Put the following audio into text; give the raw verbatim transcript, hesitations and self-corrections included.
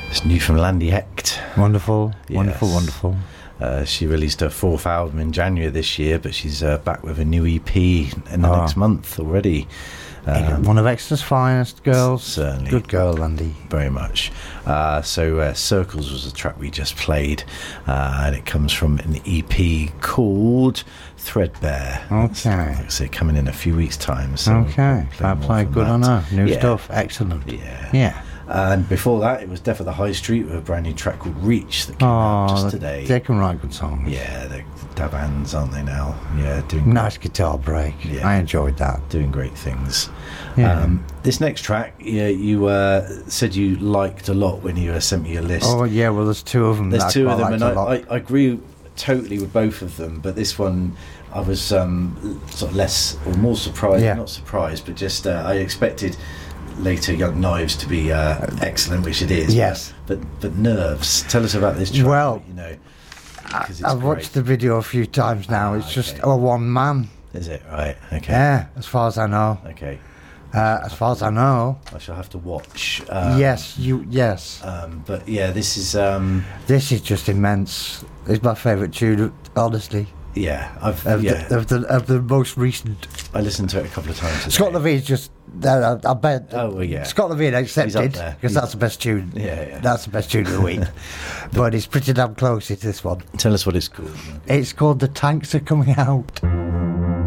It's new from Landy Hecht. Wonderful, Yes. wonderful, wonderful. Uh, she released her fourth album in January this year, but she's uh, back with a new E P in the Oh. next month already. Um, One of Exeter's finest girls. certainly. Good girl, Landy. Very much. Uh, so uh, Circles was the track we just played, uh, and it comes from an E P called Threadbare. Okay. Like I say, coming in a few weeks' time. So Okay. we'll Fair more play. from Good on that. her. New Yeah. stuff. Excellent. Yeah. Yeah. And before that, it was Death of the High Street with a brand new track called Reach that came out Oh, just today. they can write good songs. Yeah, they're Davans, aren't they now? Yeah, doing Nice guitar break. Yeah. I enjoyed that. doing great things. Yeah. Um, this next track, yeah, you uh, said you liked a lot when you uh, sent me your list. Oh, yeah, well, there's two of them. There's that two I of them, quite and liked a I, lot. I, I agree totally with both of them. But this one, I was um, sort of less or more surprised. Yeah. Not surprised, but just uh, I expected later Young Knives to be uh, excellent, which it is. Yes. But but Nerves. Tell us about this track. Well, you know, I, 'cause it's I've great. watched the video a few times now. Ah, It's just okay. a one man. Is it right? Okay. Yeah, as far as I know. Okay. Uh, as far as I know. I shall have to watch. Um, yes, you. Yes. Um, but yeah, this is um, This is just immense. It's my favourite tune, honestly. yeah. I've Of, yeah. the, of the of the most recent. I listened to it a couple of times. today. Scott Levine's just. Uh, I bet. Oh, well, yeah. Scott Levine accepted there. because He's that's the best tune. Yeah, yeah. That's the best tune of the week. But it's pretty damn close to this one. Tell us what it's called. It's called "The Tanks Are Coming Out."